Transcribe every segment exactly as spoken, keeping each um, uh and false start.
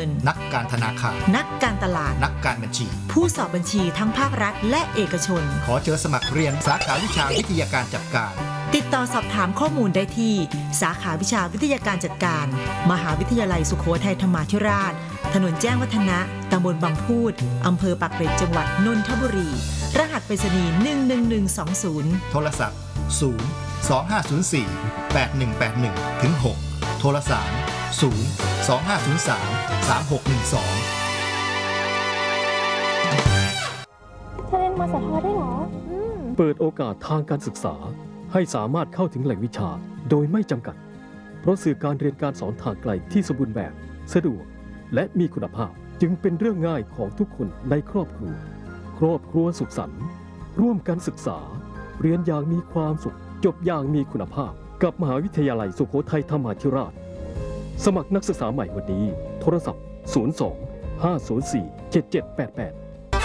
งินนักการธนาคารนักการตลาดนักการบัญชีผู้สอบบัญชีทั้งภาครัฐและเอกชนขอเชิญสมัครเรียนสาขาวิชาวิทยาการจัดการติดต่อสอบถามข้อมูลได้ที่สาขาวิชาวิทยาการจัดการมหาวิทยาลัยสุโขทัยธรรมาธิราชถนนแจ้งวัฒนะตำบลบางพูดอำเภอปากเกร็ดจังหวัดนนทบุรีรหัสไปรษณีย์หนึ่งหนึ่งหนึ่งสองศูนย์โทรศัพท์ศูนย์ สอง ห้า ศูนย์ สี่ แปด หนึ่ง แปด หนึ่ง ถึง หกโทรสารศูนย์ สอง ห้า ศูนย์ สาม สาม หก หนึ่ง สองเธอเรียนมสทได้เหรอเปิดโอกาสทางการศึกษาให้สามารถเข้าถึงแหล่งวิชาโดยไม่จำกัดเพราะสื่อการเรียนการสอนทางไกลที่สมบูรณ์แบบสะดวกและมีคุณภาพจึงเป็นเรื่องง่ายของทุกคนในครอบครัวครอบครัวสุขสันต์ร่วมกันศึกษาเรียนอย่างมีความสุขจบอย่างมีคุณภาพกับมหาวิทยาลัยสุโขทัยธรรมาธิราชสมัครนักศึกษาใหม่วันนี้โทรศัพท์ศูนย์ สอง ห้า ศูนย์ สี่ เจ็ด เจ็ด แปด แปด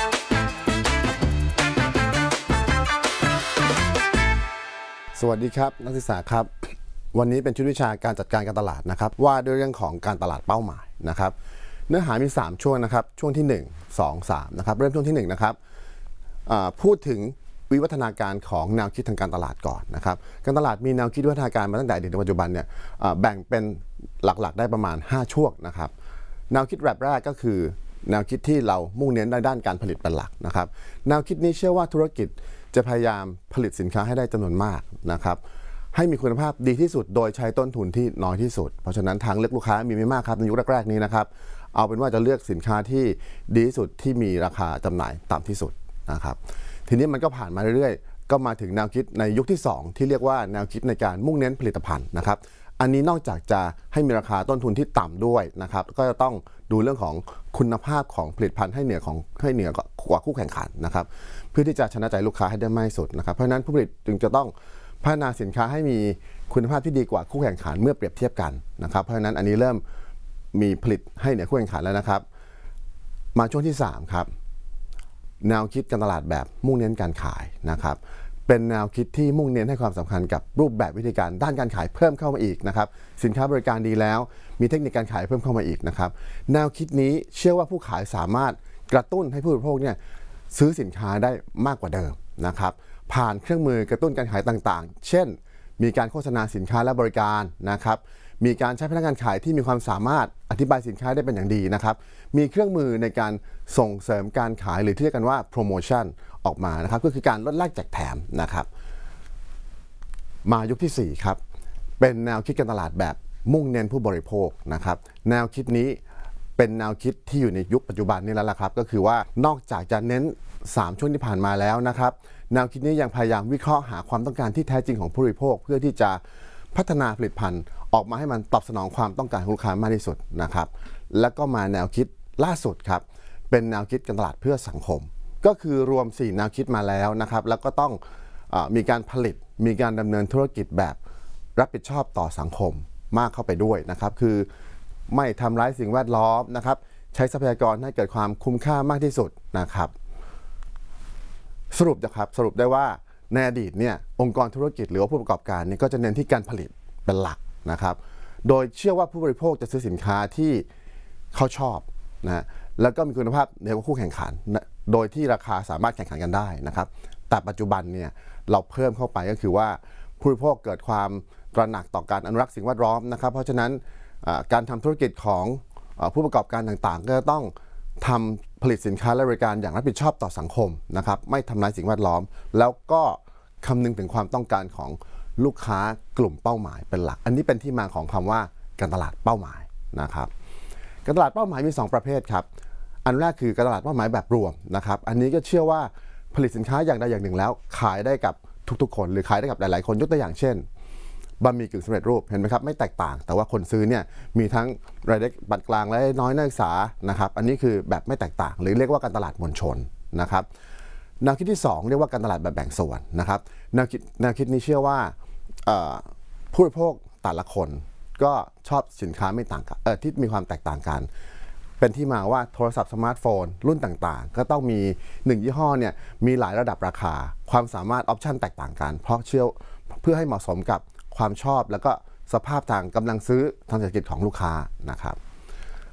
สวัสดีครับนักศึกษาครับวันนี้เป็นชุดวิชาการจัดการการตลาดนะครับว่าด้วยเรื่องของการตลาดเป้าหมายนะครับเนื้อหามีสามช่วงนะครับช่วงที่หนึ่ง สอง สามนะครับเริ่มช่วงที่หนึ่งนะครับพูดถึงวิวัฒนาการของแนวคิดทางการตลาดก่อนนะครับการตลาดมีแนวคิดวิวัฒนาการมาตั้งแต่อดีตถึงปัจจุบันเนี่ยแบ่งเป็นหลักๆได้ประมาณห้าช่วงนะครับแนวคิดแบบแรกก็คือแนวคิดที่เรามุ่งเน้นในด้านการผลิตเป็นหลักนะครับแนวคิดนี้เชื่อว่าธุรกิจจะพยายามผลิตสินค้าให้ได้จำนวนมากนะครับให้มีคุณภาพดีที่สุดโดยใช้ต้นทุนที่น้อยที่สุดเพราะฉะนั้นทางเลือกลูกค้ามีไม่มากครับในยุคแรกๆนี้นะครับเอาเป็นว่าจะเลือกสินค้าที่ดีที่สุดที่มีราคาจำหน่ายต่ำที่สุดนะครับทีนี้มันก็ผ่านมาเรื่อยๆก็มาถึงแนวคิดในยุคที่สองที่เรียกว่าแนวคิดในการมุ่งเน้นผลิตภัณฑ์นะครับอันนี้นอกจากจะให้มีราคาต้นทุนที่ต่ำด้วยนะครับก็จะต้องดูเรื่องของคุณภาพของผลิตภัณฑ์ให้เหนือของให้เหนือกว่าคู่แข่งขันนะครับเพื่อที่จะชนะใจลูกค้าให้ได้มากที่สุดนะครับเพราะฉะนั้นผู้ผลิตจึงจะต้องพัฒนาสินค้าให้มีคุณภาพที่ดีกว่าคู่แข่งขันเมื่อเปรียบเทียบกันนะครับเพราะฉะนั้นอันนี้เริ่มมีผลิตให้เหนือคู่แข่งขันแล้วนะครับมาช่วงที่สามครับแนวคิดการตลาดแบบมุ่งเน้นการขายนะครับเป็นแนวคิดที่มุ่งเน้นให้ความสำคัญกับรูปแบบวิธีการด้านการขายเพิ่มเข้ามาอีกนะครับสินค้าบริการดีแล้วมีเทคนิคการขายเพิ่มเข้ามาอีกนะครับแนวคิดนี้เชื่อว่าผู้ขายสามารถกระตุ้นให้ผู้บริโภคเนี่ยซื้อสินค้าได้มากกว่าเดิมนะครับผ่านเครื่องมือกระตุ้นการขายต่างๆเช่นมีการโฆษณาสินค้าและบริการนะครับมีการใช้พนักงานขายที่มีความสามารถอธิบายสินค้าได้เป็นอย่างดีนะครับมีเครื่องมือในการส่งเสริมการขายหรือที่เรียกกันว่าโปรโมชั่นออกมานะครับก็คือการลดแลกแจกแถมนะครับมายุคที่สี่ครับเป็นแนวคิดการตลาดแบบมุ่งเน้นผู้บริโภคนะครับแนวคิดนี้เป็นแนวคิดที่อยู่ในยุคปัจจุบันนี้แล้วล่ะครับก็คือว่านอกจากจะเน้นสามช่วงที่ผ่านมาแล้วนะครับแนวคิดนี้ยังพยายามวิเคราะห์หาความต้องการที่แท้จริงของผู้บริโภคเพื่อที่จะพัฒนาผลิตภัณฑ์ออกมาให้มันตอบสนองความต้องการของลูกค้ามากที่สุดนะครับแล้วก็มาแนวคิดล่าสุดครับเป็นแนวคิดการตลาดเพื่อสังคมก็คือรวมสี่แนวคิดมาแล้วนะครับแล้วก็ต้องเอ่อมีการผลิตมีการดำเนินธุรกิจแบบรับผิดชอบต่อสังคมมากเข้าไปด้วยนะครับคือไม่ทำร้ายสิ่งแวดล้อมนะครับใช้ทรัพยากรให้เกิดความคุ้มค่ามากที่สุดนะครับสรุปนะครับสรุปได้ว่าในอดีตเนี่ยองค์กรธุรกิจหรือว่าผู้ประกอบการเนี่ยก็จะเน้นที่การผลิตเป็นหลักนะครับโดยเชื่อว่าผู้บริโภคจะซื้อสินค้าที่เขาชอบนะแล้วก็มีคุณภาพเหนือกว่าคู่แข่งขันโดยที่ราคาสามารถแข่งขันกันได้นะครับแต่ปัจจุบันเนี่ยเราเพิ่มเข้าไปก็คือว่าผู้บริโภคเกิดความตระหนักต่อการอนุรักษ์สิ่งแวดล้อมนะครับเพราะฉะนั้นการทำธุรกิจของผู้ประกอบการต่างๆก็จะต้องทำผลิตสินค้าและบริการอย่างรับผิดชอบต่อสังคมนะครับไม่ทำลายสิ่งแวดล้อมแล้วก็คำนึงถึงความต้องการของลูกค้ากลุ่มเป้าหมายเป็นหลักอันนี้เป็นที่มาของคำว่าการตลาดเป้าหมายนะครับการตลาดเป้าหมายมีสองประเภทครับอันแรกคือการตลาดเป้าหมายแบบรวมนะครับอันนี้ก็เชื่อว่าผลิตสินค้าอย่างใดอย่างหนึ่งแล้วขายได้กับทุกๆคนหรือขายได้กับหลายๆคนยกตัวอย่างเช่นบะหมี่กึ่งสำเร็จรูปเห็นไหมครับไม่แตกต่างแต่ว่าคนซื้อเนี่ยมีทั้งรายได้ปานกลางและน้อยนักศึกษานะครับอันนี้คือแบบไม่แตกต่างหรือเรียกว่าการตลาดมวลชนนะครับแนวคิดที่สองเรียกว่าการตลาดแบบแบ่งส่วนนะครับแนวคิดแนวคิดนี้เชื่อว่าผู้บริโภคแต่ละคนก็ชอบสินค้าไม่ต่างกันเออที่มีความแตกต่างกันเป็นที่มาว่าโทรศัพท์สมาร์ทโฟนรุ่นต่างๆก็ต้องมีหนึ่งยี่ห้อเนี่ยมีหลายระดับราคาความสามารถออปชันแตกต่างกันเพราะเชื่อเพื่อให้เหมาะสมกับความชอบแล้วก็สภาพทางกำลังซื้อทางเศรษฐกิจของลูกค้านะครับ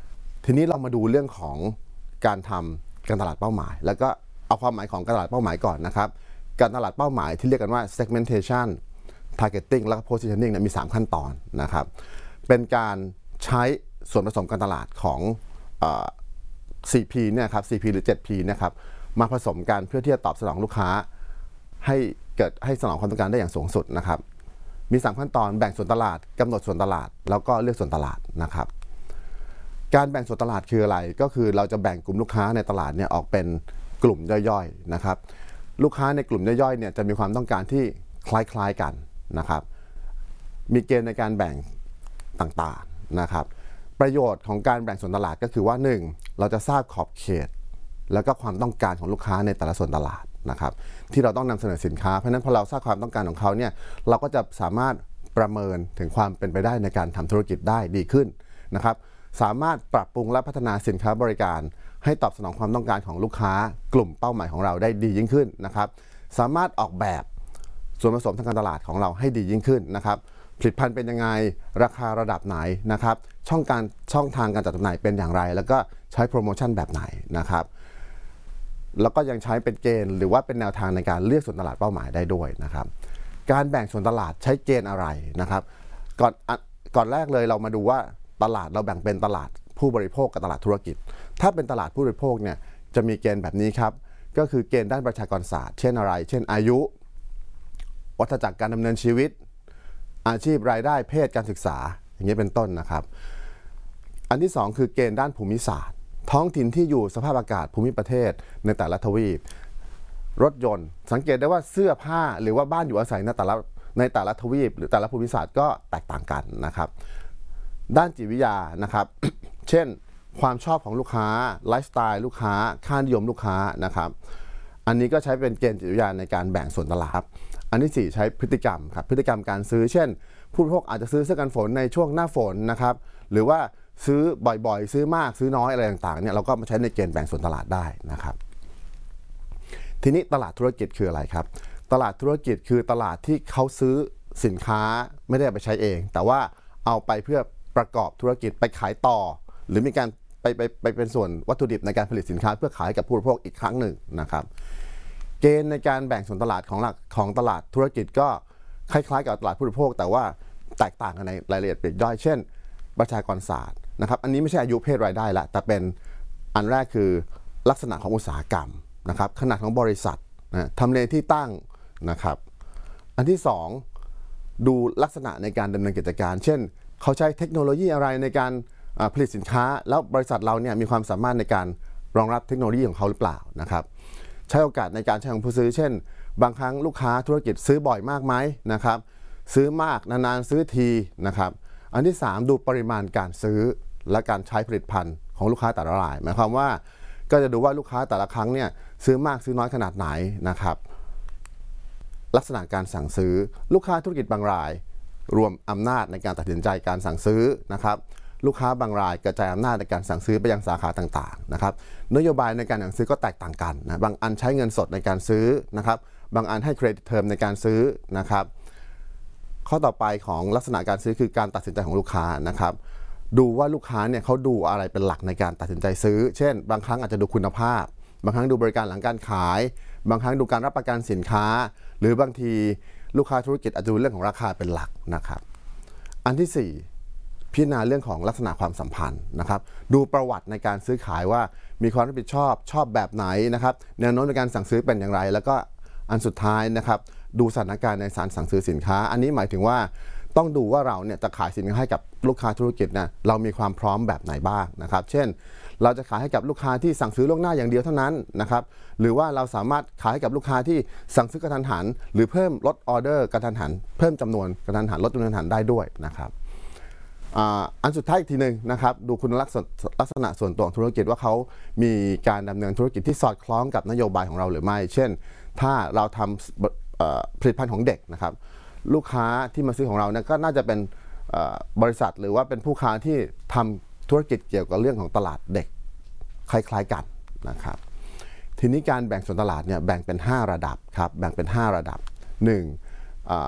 ทีนี้เรามาดูเรื่องของการทำการตลาดเป้าหมายแล้วก็เอาความหมายของการตลาดเป้าหมายก่อนนะครับการตลาดเป้าหมายที่เรียกกันว่า segmentation targeting แล้วก็ positioning เนี่ยมีสามขั้นตอนนะครับเป็นการใช้ส่วนผสมการตลาดของเอ่อ สี่ พี เนี่ยครับ สี่ พี หรือ เจ็ด พี นะครับมาผสมกันเพื่อที่จะตอบสนองลูกค้าให้เกิดให้สนองความต้องการได้อย่างสูงสุดนะครับมีสามขั้นตอนแบ่งส่วนตลาดกำหนดส่วนตลาดแล้วก็เลือกส่วนตลาดนะครับการแบ่งส่วนตลาดคืออะไรก็คือเราจะแบ่งกลุ่มลูกค้าในตลาดเนี่ยออกเป็นกลุ่มย่อยๆนะครับลูกค้าในกลุ่มย่อยๆเนี่ยจะมีความต้องการที่คล้ายๆกันนะครับมีเกณฑ์ในการแบ่งต่างๆนะครับประโยชน์ของการแบ่งส่วนตลาดก็คือว่าหนึ่งเราจะทราบขอบเขตแล้วก็ความต้องการของลูกค้าในแต่ละส่วนตลาดนะครับที่เราต้องนำเสนอสินค้าเพราะฉะนั้นพอเราทราบความต้องการของเขาเนี่ยเราก็จะสามารถประเมินถึงความเป็นไปได้ในการทำธุรกิจได้ดีขึ้นนะครับสามารถปรับปรุงและพัฒนาสินค้าบริการให้ตอบสนองความต้องการของลูกค้ากลุ่มเป้าหมายของเราได้ดียิ่งขึ้นนะครับสามารถออกแบบส่วนผสมทางการตลาดของเราให้ดียิ่งขึ้นนะครับผลิตภัณฑ์เป็นยังไงราคาระดับไหนนะครับช่องการช่องทางการจัดจำหน่ายเป็นอย่างไรแล้วก็ใช้โปรโมชั่นแบบไหนนะครับแล้วก็ยังใช้เป็นเกณฑ์หรือว่าเป็นแนวทางในการเลือกส่วนตลาดเป้าหมายได้ด้วยนะครับการแบ่งส่วนตลาดใช้เกณฑ์อะไรนะครับก่อนก่อนแรกเลยเรามาดูว่าตลาดเราแบ่งเป็นตลาดผู้บริโภคกับตลาดธุรกิจถ้าเป็นตลาดผู้บริโภคเนี่ยจะมีเกณฑ์แบบนี้ครับก็คือเกณฑ์ด้านประชากรศาสตร์เช่นอะไรเช่นอายุวัฏจักรการดำเนินชีวิตอาชีพรายได้เพศการศึกษาอย่างนี้เป็นต้นนะครับอันที่สองคือเกณฑ์ด้านภูมิศาสตร์ท้องถิ่นที่อยู่สภาพอากาศภูมิประเทศในแต่ละทวีปรถยนต์สังเกตได้ว่าเสื้อผ้าหรือว่าบ้านอยู่อาศัยในแต่ละในแต่ละทวีปหรือแต่ละภูมิศาสตร์ก็แตกต่างกันนะครับด้านจิตวิทยานะครับ เช่นความชอบของลูกค้าไลฟ์สไตล์ลูกค้าค่านิยมลูกค้านะครับอันนี้ก็ใช้เป็นเกณฑ์จิตวิทยาในการแบ่งส่วนตลาดอันที่สี่ใช้พฤติกรรมครับพฤติกรรมการซื้อเช่นผู้บริโภคอาจจะซื้อเสื้อกันฝนในช่วงหน้าฝนนะครับหรือว่าซื้อบ่อยๆซื้อมากซื้อน้อยอะไรต่างๆเนี่ยเราก็มาใช้ในเกณฑ์แบ่งส่วนตลาดได้นะครับทีนี้ตลาดธุรกิจคืออะไรครับตลาดธุรกิจคือตลาดที่เขาซื้อสินค้าไม่ได้ไปใช้เองแต่ว่าเอาไปเพื่อประกอบธุรกิจไปขายต่อหรือมีการไปไปไปเป็นส่วนวัตถุดิบในการผลิตสินค้าเพื่อขายกับผู้บริโภคอีกครั้งหนึ่งนะครับเกณฑ์ในการแบ่งส่วนตลาดของหลักของตลาดธุรกิจก็คล้ายๆกับตลาดผู้บริโภคแต่ว่าแตกต่างกันในรายละเอียดปลีกย่อยเช่นประชากรศาสตร์นะครับอันนี้ไม่ใช่อายุเพศรายได้ละแต่เป็นอันแรกคือลักษณะของอุตสาหกรรมนะครับขนาดของบริษัทนะทำเลที่ตั้งนะครับอันที่สองดูลักษณะในการดำเนินกิจการเช่นเขาใช้เทคโนโลยีอะไรในการผลิตสินค้าแล้วบริษัทเราเนี่ยมีความสามารถในการรองรับเทคโนโลยีของเขาหรือเปล่านะครับใช้โอกาสในการใช้ของผู้ซื้อเช่นบางครั้งลูกค้าธุรกิจซื้อบ่อยมากไหมนะครับซื้อมากนานๆซื้อทีนะครับอันที่สามดูปริมาณการซื้อและการใช้ผลิตภัณฑ์ของลูกค้าแต่ละรายหมายความว่าก็จะดูว่าลูกค้าแต่ละครั้งเนี่ยซื้อมากซื้อน้อยขนาดไหนนะครับลักษณะการสั่งซื้อลูกค้าธุรกิจบางรายรวมอำนาจในการตัดสินใจการสั่งซื้อนะครับลูกค้าบางรายกระจายอำนาจในการสั่งซื้อไปยังสาขาต่างๆนะครับนโยบายในการสั่งซื้อก็แตกต่างกันนะบางอันใช้เงินสดในการซื้อนะครับบางอันให้เครดิตเทอมในการซื้อนะครับข้อต่อไปของลักษณะการซื้อคือการตัดสินใจของลูกค้านะครับดูว่าลูกค้าเนี่ยเขาดูอะไรเป็นหลักในการตัดสินใจซื้อเช่นบางครั้งอาจจะดูคุณภาพบางครั้งดูบริการหลังการขายบางครั้งดูการรับประกันสินค้าหรือบางทีลูกค้าธุรกิจอาจจะดูเรื่องของราคาเป็นหลักนะครับอันที่สี่พิจารณาเรื่องของลักษณะความสัมพันธ์นะครับดูประวัติในการซื้อขายว่ามีความรับผิดชอบชอบแบบไหนนะครับแนวโน้มในการสั่งซื้อเป็นอย่างไรแล้วก็อันสุดท้ายนะครับดูสถานการณ์ในสารสั่งซื้อสินค้าอันนี้หมายถึงว่าต้องดูว่าเราเนี่ยจะขายสินค้าให้กับลูกค้าธุรกิจนะเรามีความพร้อมแบบไหนบ้างนะครับเช่นเราจะขายให้กับลูกค้าที่สั่งซื้อล่วงหน้าอย่างเดียวเท่านั้นนะครับหรือว่าเราสามารถขายให้กับลูกค้าที่สั่งซื้อกระทันหันหรือเพิ่มลดออเดอร์กระทันหันเพิ่มจำนวนกระทันหันลดจำนวนกระทันหันได้ด้วยนะครับอันสุดท้ายอีกทีหนึ่งนะครับดูคุณลักษณะส่วนตัวของธุรกิจว่าเขามีการดำเนินธุรกิจที่สอดคล้องกับนโยบายของเราหรือไม่เช่นถ้าเราทำผลิตภัณฑ์ของเด็กนะครับลูกค้าที่มาซื้อของเราเนี่ยก็น่าจะเป็นบริษัทหรือว่าเป็นผู้ค้าที่ทำธุรกิจเกี่ยวกับเรื่องของตลาดเด็กคล้ายๆกันนะครับทีนี้การแบ่งส่วนตลาดเนี่ยแบ่งเป็นห้าระดับครับแบ่งเป็นห้าระดับหนึ่ง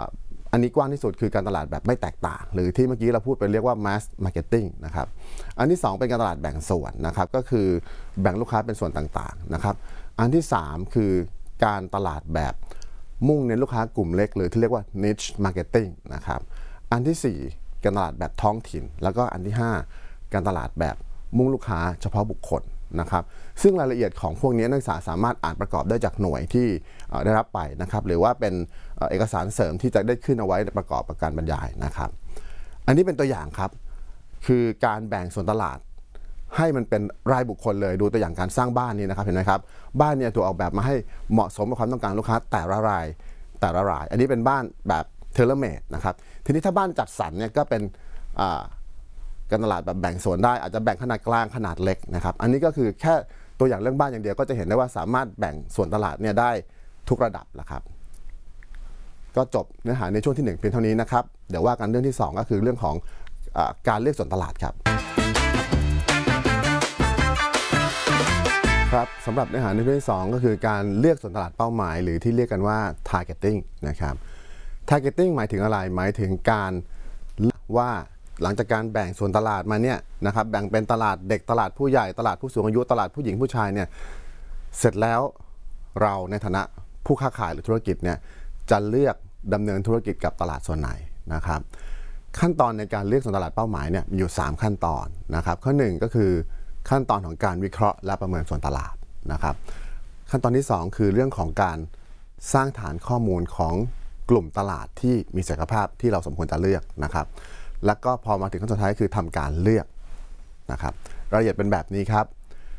อันนี้กว้างที่สุดคือการตลาดแบบไม่แตกต่างหรือที่เมื่อกี้เราพูดไปเรียกว่า mass marketing นะครับอันที่สองเป็นการตลาดแบ่งส่วนนะครับก็คือแบ่งลูกค้าเป็นส่วนต่างๆนะครับอันที่สามคือการตลาดแบบมุ่งเน้นลูกค้ากลุ่มเล็กหรือที่เรียกว่า niche marketing นะครับอันที่สี่การตลาดแบบท้องถิ่นแล้วก็อันที่ห้าการตลาดแบบมุ่งลูกค้าเฉพาะบุคคลนะครับซึ่งรายละเอียดของพวกนี้นักศึกษาสามารถอ่านประกอบได้จากหน่วยที่ได้รับไปนะครับหรือว่าเป็นเอกสารเสริมที่จะได้ขึ้นเอาไว้ประกอบกับการบรรยายนะครับอันนี้เป็นตัวอย่างครับคือการแบ่งส่วนตลาดให้มันเป็นรายบุคคลเลยดูตัวอย่างการสร้างบ้านนี้นะครับเห็นไหมครับบ้านเนี่ยถูกออกแบบมาให้เหมาะสมกับความต้องการลูกค้าแต่ละรายแต่ละรายอันนี้เป็นบ้านแบบเทเลเมดนะครับทีนี้ถ้าบ้านจัดสรรเนี่ยก็เป็นการตลาดแบบแบ่งส่วนได้อาจจะแบ่งขนาดกลางขนาดเล็กนะครับอันนี้ก็คือแค่ตัวอย่างเรื่องบ้านอย่างเดียวก็จะเห็นได้ว่าสามารถแบ่งส่วนตลาดเนี่ยได้ทุกระดับแล้วครับก็จบเนื้อหาในช่วงที่หนึ่งเพียงเท่านี้นะครับเดี๋ยวว่ากันเรื่องที่สองก็คือเรื่องของอ่าการเลือกส่วนตลาดครับครับสำหรับเนื้อหาในช่วงที่สองก็คือการเลือกส่วนตลาดเป้าหมายหรือที่เรียกกันว่า targeting นะครับ targeting หมายถึงอะไรหมายถึงการว่าหลังจากการแบ่งส่วนตลาดมาเนี่ยนะครับแบ่งเป็นตลาดเด็กตลาดผู้ใหญ่ตลาดผู้สูงอายุตลาดผู้หญิงผู้ชายเนี่ยเสร็จแล้วเราในฐานะผู้ค้าขายหรือธุรกิจเนี่ยจะเลือกดำเนินธุรกิจกับตลาดส่วนไหนนะครับขั้นตอนในการเลือกส่วนตลาดเป้าหมายเนี่ยมีอยู่สามขั้นตอนนะครับข้อหนึ่งก็คือขั้นตอนของการวิเคราะห์และประเมินส่วนตลาดนะครับขั้นตอนที่สองคือเรื่องของการสร้างฐานข้อมูลของกลุ่มตลาดที่มีศักยภาพที่เราสมควรจะเลือกนะครับแล้วก็พอมาถึงขั้นสุดท้ายคือทำการเลือกนะครับรายละเอียดเป็นแบบนี้ครับ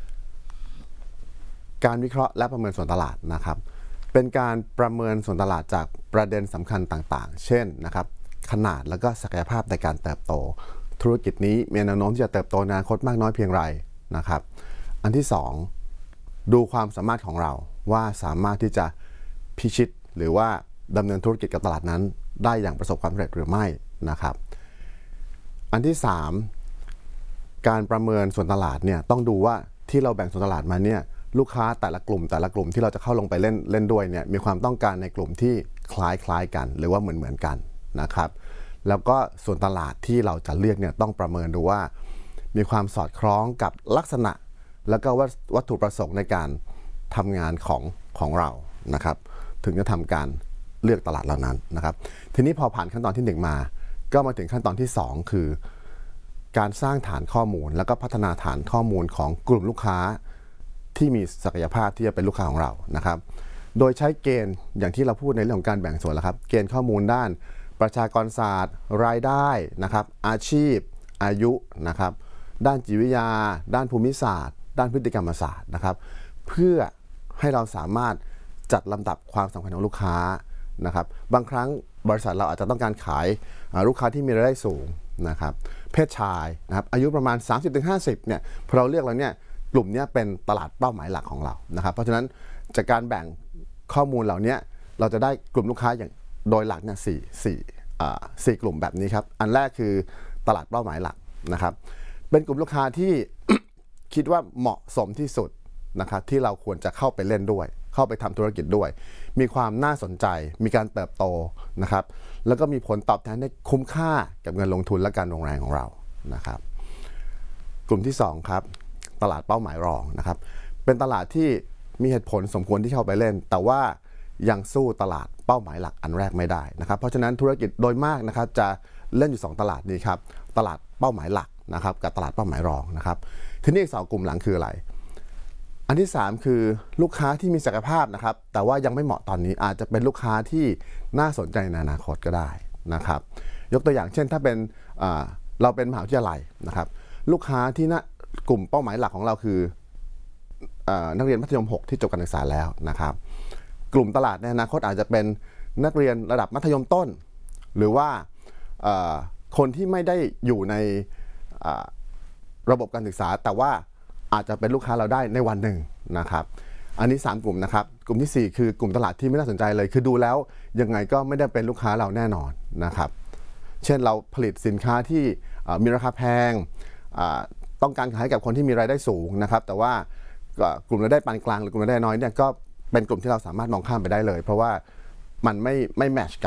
การวิเคราะห์และประเมินส่วนตลาดนะครับเป็นการประเมินส่วนตลาดจากประเด็นสำคัญต่างๆเช่นนะครับขนาดและก็ศักยภาพในการเติบโตธุรกิจนี้มีแนวโน้มที่จะเติบโตในอนาคตมากน้อยเพียงไรนะครับอันที่สองดูความสามารถของเราว่าสามารถที่จะพิชิตหรือว่าดำเนินธุรกิจกับตลาดนั้นได้อย่างประสบความสำเร็จหรือไม่นะครับอันที่สามการประเมินส่วนตลาดเนี่ยต้องดูว่าที่เราแบ่งส่วนตลาดมาเนี่ยลูกค้าแต่ละกลุ่มแต่ละกลุ่มที่เราจะเข้าลงไปเล่นเล่นด้วยเนี่ยมีความต้องการในกลุ่มที่คล้ายคล้ายกันหรือว่าเหมือนเหมือนกันนะครับแล้วก็ส่วนตลาดที่เราจะเลือกเนี่ยต้องประเมินดูว่ามีความสอดคล้องกับลักษณะแล้วก็วัตถุประสงค์ในการทำงานของของเรานะครับถึงจะทำการเลือกตลาดเหล่านั้นนะครับทีนี้พอผ่านขั้นตอนที่หนึ่งมาก็มาถึงขั้นตอนที่สองคือการสร้างฐานข้อมูลแล้วก็พัฒนาฐานข้อมูลของกลุ่มลูกค้าที่มีศักยภาพที่จะเป็นลูกค้าของเรานะครับโดยใช้เกณฑ์อย่างที่เราพูดในเรื่องของการแบ่งส่วนแล้วครับเกณฑ์ข้อมูลด้านประชากรศาสตร์รายได้นะครับอาชีพอายุนะครับด้านจิตวิทยาด้านภูมิศาสตร์ด้านพฤติกรรมศาสตร์นะครับเพื่อให้เราสามารถจัดลำดับความสำคัญของลูกค้านะครับบางครั้งบริษัทเราอาจจะต้องการขายลูกค้าที่มีรายได้สูงนะครับเพศชายนะครับอายุประมาณ สามสิบถึงห้าสิบ เนี่ยพอเราเลือกแล้วเนี่ยกลุ่มนี้เป็นตลาดเป้าหมายหลักของเรานะครับเพราะฉะนั้นจากการแบ่งข้อมูลเหล่านี้เราจะได้กลุ่มลูกค้าอย่างโดยหลักเนี่ยสี่สี่อ่าสี่กลุ่มแบบนี้ครับอันแรกคือตลาดเป้าหมายหลักนะครับเป็นกลุ่มลูกค้าที่ คิดว่าเหมาะสมที่สุดนะครับที่เราควรจะเข้าไปเล่นด้วยเข้าไปทำธุรกิจด้วยมีความน่าสนใจมีการเติบโตนะครับแล้วก็มีผลตอบแทนได้คุ้มค่ากับเงินลงทุนและการลงแรงของเรานะครับกลุ่มที่สองครับตลาดเป้าหมายรองนะครับเป็นตลาดที่มีเหตุผลสมควรที่เข้าไปเล่นแต่ว่ายังสู้ตลาดเป้าหมายหลักอันแรกไม่ได้นะครับเพราะฉะนั้นธุรกิจโดยมากนะครับจะเล่นอยู่สองตลาดนี้ครับตลาดเป้าหมายหลักนะครับกับตลาดเป้าหมายรองนะครับทีนี้อีกสองกลุ่มหลังคืออะไรอันที่สามคือลูกค้าที่มีศักยภาพนะครับแต่ว่ายังไม่เหมาะตอนนี้อาจจะเป็นลูกค้าที่น่าสนใจในอนาคตก็ได้นะครับยกตัวอย่างเช่นถ้าเป็นเราเป็นมหาวิทยาลัยนะครับลูกค้าที่น่ากลุ่มเป้าหมายหลักของเราคือนักเรียนมัธยมหกที่จบการศึกษาแล้วนะครับกลุ่มตลาดในอนาคตอาจจะเป็นนักเรียนระดับมัธยมต้นหรือว่าคนที่ไม่ได้อยู่ในระบบการศึกษาแต่ว่าอาจจะเป็นลูกค้าเราได้ในวันหนึ่งนะครับอันนี้สามกลุ่มนะครับกลุ่มที่สี่คือกลุ่มตลาดที่ไม่น่าสนใจเลยคือดูแล้วยังไงก็ไม่ได้เป็นลูกค้าเราแน่นอนนะครับเช่นเราผลิตสินค้าที่มีราคาแพงต้องการขายให้กับคนที่มีรายได้สูงนะครับแต่ว่ากลุ่มรายได้ปานกลางหรือกลุ่มรายได้น้อยเนี่ยก็เป็นกลุ่มที่เราสามารถมองข้ามไปได้เลยเพราะว่ามันไม่ไม่แมทช์กับ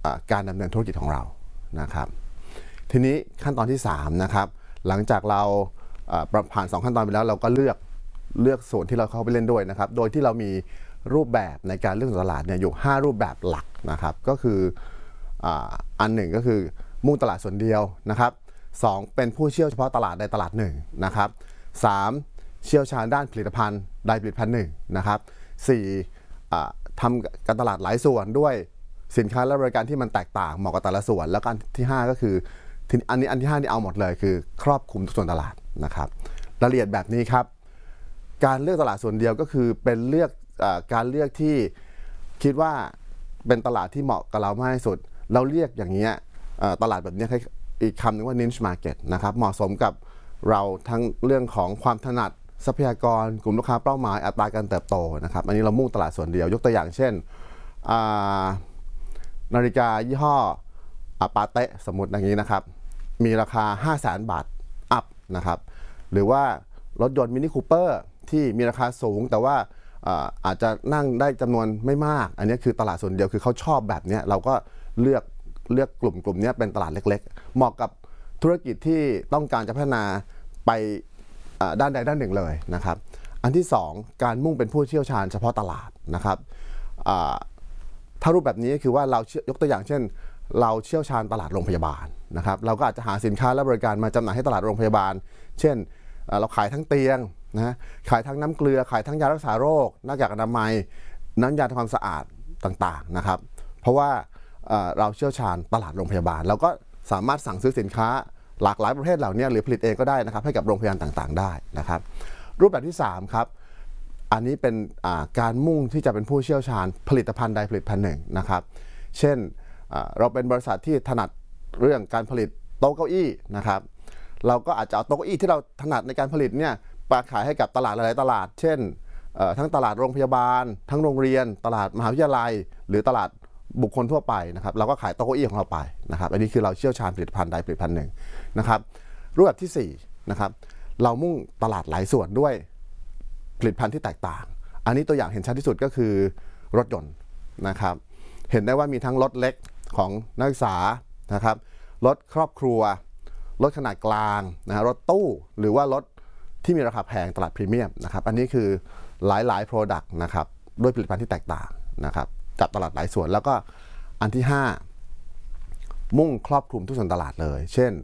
การดำเนินธุรกิจของเรานะครับทีนี้ขั้นตอนที่สามนะครับหลังจากเราผ่านสองขั้นตอนไปแล้วเราก็เลือกเลือกส่วนที่เราเข้าไปเล่นด้วยนะครับโดยที่เรามีรูปแบบในการเลือกตลาดเนี่ยอยู่ห้ารูปแบบหลักนะครับก็คืออันหนึ่งก็คือมุ่งตลาดส่วนเดียวนะครับสองเป็นผู้เชี่ยวเฉพาะตลาดในตลาดหนึ่งนะครับสามเชี่ยวชาญด้านผลิตภัณฑ์ใดผลิตภัณฑ์หนึ่งนะครับสี่ทำการตลาดหลายส่วนด้วยสินค้าและบริการที่มันแตกต่างเหมาะกับแต่ละส่วนแล้วก็อันที่ห้าก็คืออันนี้อันที่ห้านี่เอาหมดเลยคือครอบคลุมทุกส่วนตลาดนะครับรายละเอียดแบบนี้ครับการเลือกตลาดส่วนเดียวก็คือเป็นเลือกการเลือกที่คิดว่าเป็นตลาดที่เหมาะกับเรามากที่สุดเราเรียกอย่างนี้ตลาดแบบนี้อีกคำหนึ่งว่า niche market นะครับเหมาะสมกับเราทั้งเรื่องของความถนัดทรัพยากรกลุ่มลูกค้าเป้าหมายอัตราการเติบโตนะครับอันนี้เรามุ่งตลาดส่วนเดียวยกตัวอย่างเช่นนาฬิกายี่ห้อปาเต้สมมติอย่างนี้นะครับมีราคา ห้าแสน บาทอัพนะครับหรือว่ารถยนต์มินิคูเปอร์ที่มีราคาสูงแต่ว่าอาจจะนั่งได้จำนวนไม่มากอันนี้คือตลาดส่วนเดียวคือเขาชอบแบบนี้เราก็เลือกเลือกกลุ่มกลุ่มนี้เป็นตลาดเล็กๆเหมาะกับธุรกิจที่ต้องการจะพัฒนาไปด้านใดด้านหนึ่งเลยนะครับอันที่สองการมุ่งเป็นผู้เชี่ยวชาญเฉพาะตลาดนะครับถ้ารูปแบบนี้คือว่าเรายกตัวอย่างเช่นเราเชี่ยวชาญตลาดโรงพยาบาลนะครับเราก็อาจจะหาสินค้าและบริการมาจำหน่ายให้ตลาดโรงพยาบาลเช่นเราขายทั้งเตียงนะขายทั้งน้ำเกลือขายทั้งยารักษาโรคหน้ากากอนามัยน้ำยาทำความสะอาดต่างๆนะครับเพราะว่าเราเชี่ยวชาญตลาดโรงพยาบาลเราก็สามารถสั่งซื้อสินค้าหลากหลายประเภทเหล่านี้หรือผลิตเองก็ได้นะครับให้กับโรงพยาบาลต่างๆได้นะครับรูปแบบที่สามครับอันนี้เป็นการมุ่งที่จะเป็นผู้เชี่ยวชาญผลิตภัณฑ์ใดผลิตภัณฑ์หนึ่งนะครับเช่นเราเป็นบริษัทที่ถนัดเรื่องการผลิตโต๊ะเก้าอี้นะครับเราก็อาจจะเอาโต๊ะเก้าอี้ที่เราถนัดในการผลิตเนี่ยไปขายให้กับตลาดหลายๆตลาดเช่นทั้งตลาดโรงพยาบาลทั้งโรงเรียนตลาดมหาวิทยาลัยหรือตลาดบุคคลทั่วไปนะครับเราก็ขายโต๊ะเก้าอี้ของเราไปนะครับอันนี้คือเราเชี่ยวชาญผลิตภัณฑ์ใดผลิตภัณฑ์หนึ่งนะครับรูปแบบที่สี่นะครับเรามุ่งตลาดหลายส่วนด้วยผลิตภัณฑ์ที่แตกต่างอันนี้ตัวอย่างเห็นชัดที่สุดก็คือรถยนต์นะครับเห็นได้ว่ามีทั้งรถเล็กของนักศึกษานะครับรถครอบครัวรถขนาดกลางนะรถตู้หรือว่ารถที่มีราคาแพงตลาดพรีเมียมนะครับอันนี้คือหลายๆ Product นะครับด้วยผลิตภัณฑ์ที่แตกต่างนะครับจับตลาดหลายส่วนแล้วก็อันที่ห้ามุ่งครอบคลุมทุกส่วนตลาดเลยเช่น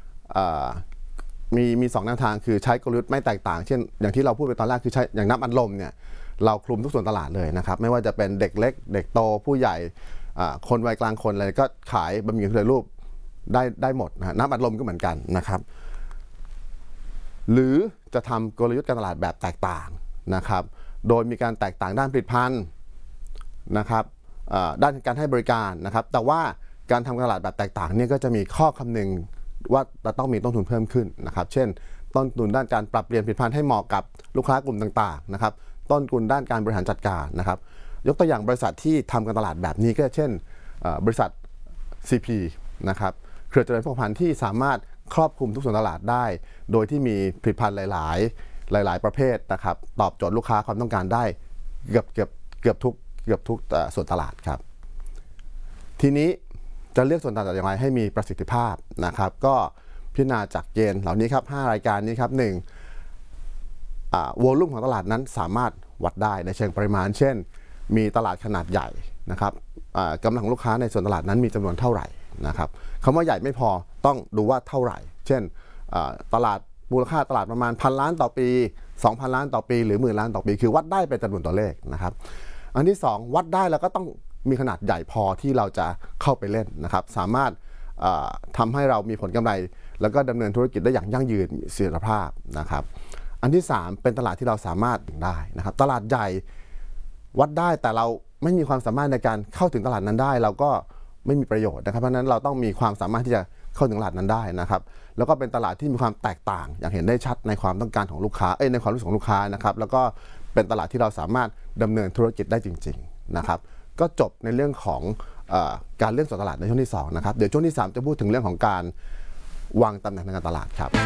มีมีสองแนวทางคือใช้กลยุทธ์ไม่แตกต่างเช่นอย่างที่เราพูดไปตอนแรกคือใช้อย่างน้ำอัดลมเนี่ยเราคลุมทุกส่วนตลาดเลยนะครับไม่ว่าจะเป็นเด็กเล็กเด็กโตผู้ใหญ่คนวัยกลางคนอะไรก็ขายบะหมี่สำเร็จรูปได้ได้หมดนะน้ำอัดลมก็เหมือนกันนะครับหรือจะทำกลยุทธ์การตลาดแบบแตกต่างนะครับโดยมีการแตกต่างด้านผลิตภัณฑ์นะครับด้านการให้บริการนะครับแต่ว่าการทำการตลาดแบบแตกต่างเนี่ยก็จะมีข้อคำนึงว่าจะต้องมีต้นทุนเพิ่มขึ้นนะครับเช่นต้นทุนด้านการปรับเปลี่ยนผลิตภัณฑ์ให้เหมาะกับลูกค้ากลุ่มต่างๆนะครับต้นทุนด้านการบริหารจัดการนะครับยกตัวอย่างบริษัทที่ทำการตลาดแบบนี้ก็เช่นบริษัท ซี พี นะครับเครือเจริญโภคภัณฑ์ที่สามารถครอบคลุมทุกส่วนตลาดได้โดยที่มีผลิตภัณฑ์หลายๆหลายๆประเภทนะครับตอบโจทย์ลูกค้าความต้องการได้เกือบเกือบเกือบทุกเกือบทุกส่วนตลาดครับทีนี้จะเลือกส่วนตลาดอย่างไรให้มีประสิทธิภาพนะครับก็พิจารณาจากเกณฑ์เหล่านี้ครับห้ารายการนี้ครับหนึ่งวอลลุ่มของตลาดนั้นสามารถวัดได้ในเชิงปริมาณเช่นมีตลาดขนาดใหญ่นะครับกำลังลูกค้าในส่วนตลาดนั้นมีจำนวนเท่าไหร่นะครับคำว่าใหญ่ไม่พอต้องดูว่าเท่าไหร่เช่นตลาดมูลค่าตลาดประมาณพันล้านต่อปี สองพัน ล้านต่อปีหรือหมื่นล้านต่อปีคือวัดได้เป็นจำนวนตัวเลขนะครับอันที่สองวัดได้แล้วก็ต้องมีขนาดใหญ่พอที่เราจะเข้าไปเล่นนะครับสามารถทำให้เรามีผลกำไรแล้วก็ดำเนินธุรกิจได้อย่างยั่งยืนมีเสถียรภาพนะครับอันที่สามเป็นตลาดที่เราสามารถได้นะครับตลาดใหญ่วัดได้แต่เราไม่มีความสามารถในการเข้าถึงตลาดนั้นได้เราก็ไม่มีประโยชน์นะครับเพราะฉะนั้นเราต้องมีความสามารถที่จะเข้าถึงตลาดนั้นได้นะครับแล้วก็เป็นตลาดที่มีความแตกต่างอย่างเห็นได้ชัดในความต้องการของลูกค้าเอ้ยในความรู้สึกของลูกค้านะครับแล้วก็เป็นตลาดที่เราสามารถดำเนินธุรกิจได้จริงๆนะครับก็จบในเรื่องของเอ่อการเลือกส่วนตลาดในช่วงที่สองนะครับเดี๋ยวช่วงที่สามจะพูดถึงเรื่องของการวางตำแหน่งทางการตลาดครับ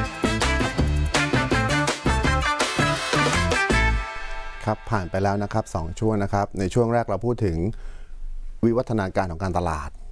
ครับผ่านไปแล้วนะครับสองช่วงนะครับในช่วงแรกเราพูดถึงวิวัฒนาการของการตลาด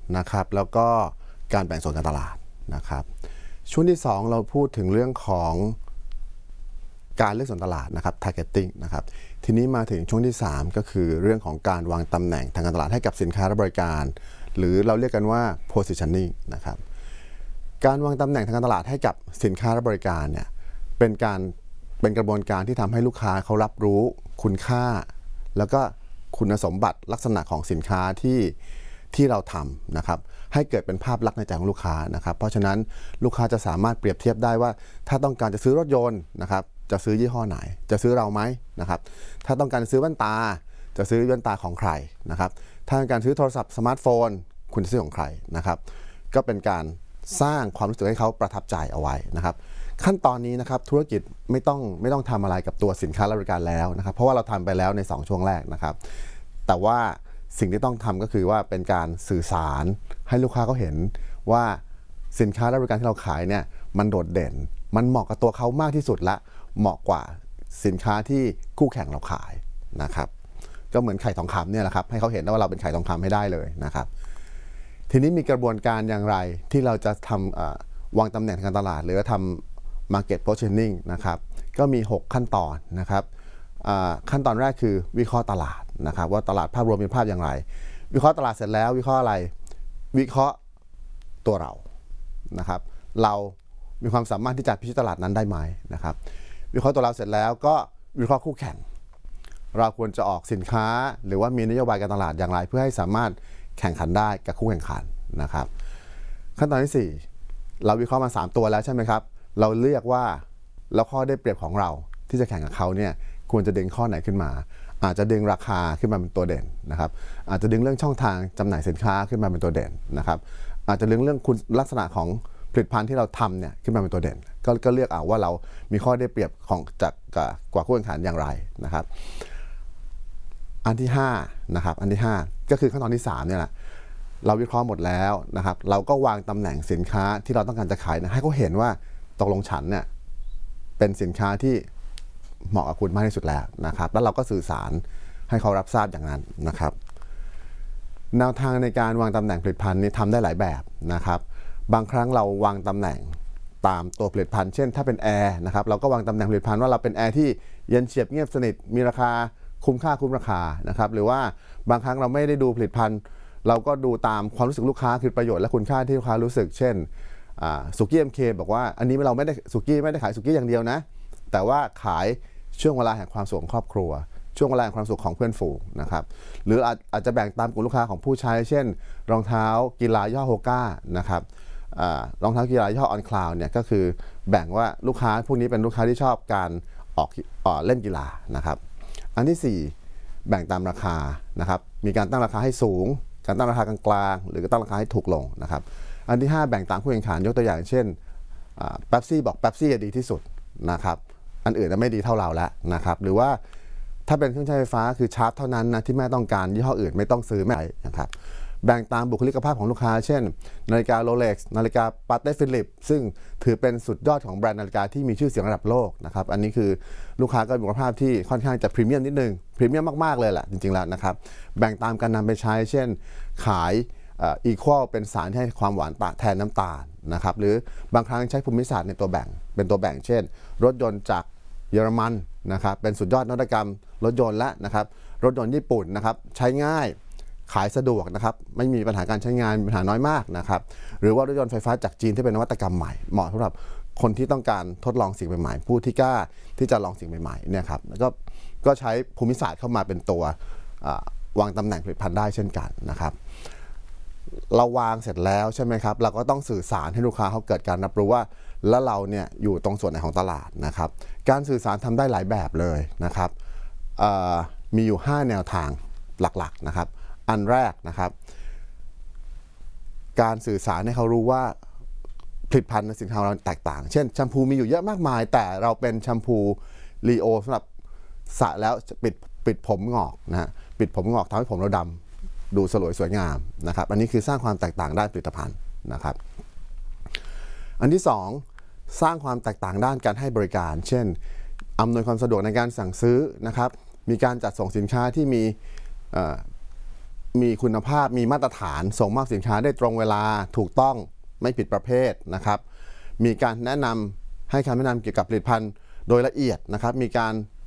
นะครับแล้วก็การแบ่งส่วนการตลาดนะครับช่วงที่สองเราพูดถึงเรื่องของการเลือกส่วนตลาดนะครับ targeting นะครับทีนี้มาถึงช่วงที่สามก็คือเรื่องของการวางตำแหน่งทางการตลาดให้กับสินค้าและบริการหรือเราเรียกกันว่า positioning นะครับการวางตำแหน่งทางการตลาดให้กับสินค้าและบริการเนี่ยเป็นการเป็นกระบวนการที่ทำให้ลูกค้าเขารับรู้คุณค่าแล้วก็คุณสมบัติลักษณะของสินค้าที่ที่เราทำนะครับให้เกิดเป็นภาพลักษณ์ในใจของลูกค้านะครับเพราะฉะนั้นลูกค้าจะสามารถเปรียบเทียบได้ว่าถ้าต้องการจะซื้อรถยนต์นะครับจะซื้อยี่ห้อไหนจะซื้อเราไหมนะครับถ้าต้องการซื้อแว่นตาจะซื้อแว่นตาของใครนะครับถ้าต้องการซื้อโทรศัพท์สมาร์ทโฟนคุณจะซื้อของใครนะครับก็เป็นการสร้างความรู้สึกให้เขาประทับใจเอาไว้นะครับขั้นตอนนี้นะครับธุรกิจไม่ต้องไม่ต้องทำอะไรกับตัวสินค้าและบริการแล้วนะครับเพราะว่าเราทำไปแล้วในสองช่วงแรกนะครับแต่ว่าสิ่งที่ต้องทำก็คือว่าเป็นการสื่อสารให้ลูกค้าเขาเห็นว่าสินค้าและบริการที่เราขายเนี่ยมันโดดเด่นมันเหมาะกับตัวเขามากที่สุดและเหมาะกว่าสินค้าที่คู่แข่งเราขายนะครับก็เหมือนไข่ทองคำเนี่ยแหละครับให้เขาเห็นว่าเราเป็นไข่ทองคำให้ได้เลยนะครับทีนี้มีกระบวนการอย่างไรที่เราจะทำวางตำแหน่งทางการตลาดหรือทำ market positioning นะครับก็มีหกขั้นตอนนะครับขั้นตอนแรกคือวิเคราะห์ตลาดนะครับว่าตลาดภาพรวมเป็นภาพอย่างไรวิเคราะห์ตลาดเสร็จแล้ววิเคราะห์อะไรวิเคราะห์ตัวเรานะครับเรามีความสามารถที่จะพิชิตตลาดนั้นได้ไหมนะครับวิเคราะห์ตัวเราเสร็จแล้วก็วิเคราะห์คู่แข่งเราควรจะออกสินค้าหรือว่ามีนโยบายการตลาดอย่างไรเพื่อให้สามารถแข่งขันได้กับคู่แข่งขันนะครับขั้นตอนที่สี่เราวิเคราะห์มาสามตัวแล้วใช่ไหมครับเราเลือกว่าแล้วข้อได้เปรียบของเราที่จะแข่งกับเขาเนี่ยควรจะดึงข้อไหนขึ้นมาอาจจะดึงราคาขึ้นมาเป็นตัวเด่นนะครับอาจจะดึงเรื่องช่องทางจำหน่ายสินค้าขึ้นมาเป็นตัวเด่นนะครับอาจจะดึงเรื่องคุณลักษณะของผลิตภัณฑ์ที่เราทำเนี่ยขึ้นมาเป็นตัวเด่นก็ก็เลือกเอาว่าเรามีข้อได้เปรียบของจากกว่าคู่แข่งขันอย่างไรนะครับอันที่ห้านะครับอันที่ห้าก็คือขั้นตอนที่สามเนี่ยแหละเราวิเคราะห์หมดแล้วนะครับเราก็วางตำแหน่งสินค้าที่เราต้องการจะขายนะให้เขาเห็นว่าตกลงฉันเนี่ยเป็นสินค้าที่เหมาะกับคุณมากที่สุดแล้วนะครับแล้วเราก็สื่อสารให้เขารับทราบอย่างนั้นนะครับแนวทางในการวางตำแหน่งผลิตภัณฑ์นี้ทำได้หลายแบบนะครับบางครั้งเราวางตำแหน่งตามตัวผลิตภัณฑ์เช่นถ้าเป็นแอร์นะครับเราก็วางตำแหน่งผลิตภัณฑ์ว่าเราเป็นแอร์ที่เย็นเฉียบเงียบสนิทมีราคาคุ้มค่าคุ้มราคานะครับหรือว่าบางครั้งเราไม่ได้ดูผลิตภัณฑ์เราก็ดูตามความรู้สึกลูกค้าคือประโยชน์และคุณค่าที่ลูกค้ารู้สึกเช่นสุกี้ เอ็ม เค บอกว่าอันนี้เราไม่ได้สุกี้ไม่ได้ขายสุกี้อย่างเดียวนะแต่ว่าขายช่วงเวลาแห่งความสุขของครอบครัวช่วงเวลาแห่งความสุขของเพื่อนฝูงนะครับหรืออาจอาจจะแบ่งตามกลุ่มลูกค้าของผู้ใช้เช่นรองเท้ากีฬาย่ห้อโฮก้านะครับรองเท้ากีฬาย่ห้อออนคลาวเนี่ยก็คือแบ่งว่าลูกค้าพวกนี้เป็นลูกค้าที่ชอบการออกออกเล่นกีฬานะครับอันที่สี่แบ่งตามราคานะครับมีการตั้งราคาให้สูงการตั้งราคากลางๆหรือตั้งราคาให้ถูกลงนะครับอันที่ห้าแบ่งตามคู่แข่งขันยกตัวอย่างเช่นเป๊ปซี่บอกเป๊ปซี่ดีที่สุดนะครับอันอื่นไม่ดีเท่าเราแล้วนะครับหรือว่าถ้าเป็นเครื่องใช้ไฟฟ้าคือชาร์จเท่านั้นนะที่แม่ต้องการยี่ห้ออื่นไม่ต้องซื้อไม่นะครับแบ่งตามบุคลิกภาพของลูกค้าเช่นนาฬิกาโรเล็กซ์นาฬิกาปาเต้ฟิลิปซึ่งถือเป็นสุดยอดของแบรนด์นาฬิกาที่มีชื่อเสียงระดับโลกนะครับอันนี้คือลูกค้าก็มีคุณภาพที่ค่อนข้างจะพรีเมียมนิดนึงพรีเมียมมากๆเลยแหละจริงๆแล้วนะครับแบ่งตามการนำไปใช้เช่นขายอีควอลเป็นสารที่ให้ความหวานแทนน้ำตาลนะครับหรือบางครั้งใช้ภูมิศาสตร์ในตัวแบ่งเป็นตัวแบ่งเช่นรถยนต์จากเยอรมันนะครับเป็นสุดยอดนวัตกรรมรถยนต์และนะครับรถยนต์ญี่ปุ่นนะครับใช้ง่ายขายสะดวกนะครับไม่มีปัญหาการใช้งานมีปัญหาน้อยมากนะครับหรือว่ารถยนต์ไฟฟ้าจากจีนที่เป็นนวัตกรรมใหม่เหมาะสำหรับคนที่ต้องการทดลองสิ่งใหม่ๆผู้ที่กล้าที่จะลองสิ่งใหม่ๆเนี่ยครับแล้วก็ก็ใช้ภูมิศาสตร์เข้ามาเป็นตัววางตำแหน่งผลิตภัณฑ์ได้เช่นกันนะครับเราวางเสร็จแล้วใช่ไหมครับเราก็ต้องสื่อสารให้ลูกค้าเขาเกิดการรับรู้ว่าแล้วเราเนี่ยอยู่ตรงส่วนไหนของตลาดนะครับการสื่อสารทำได้หลายแบบเลยนะครับมีอยู่ห้าแนวทางหลักๆนะครับอันแรกนะครับการสื่อสารให้เขารู้ว่าผลิตภัณฑ์ในสินค้าเราแตกต่างเช่นแชมพูมีอยู่เยอะมากมายแต่เราเป็นแชมพูลีโอสำหรับสระแล้วปิดปิดผมงอกนะฮะปิดผมงอกทำให้ผมเราดำดูสลวยสวยงามนะครับอันนี้คือสร้างความแตกต่างด้านผลิตภัณฑ์นะครับอันที่สองสร้างความแตกต่างด้านการให้บริการเช่นอำนวยความสะดวกในการสั่งซื้อนะครับมีการจัดส่งสินค้าที่มีมีคุณภาพมีมาตรฐานส่งมอบสินค้าได้ตรงเวลาถูกต้องไม่ผิดประเภทนะครับมีการแนะนำให้คำแนะนำเกี่ยวกับผลิตภัณฑ์โดยละเอียดนะครับมีการ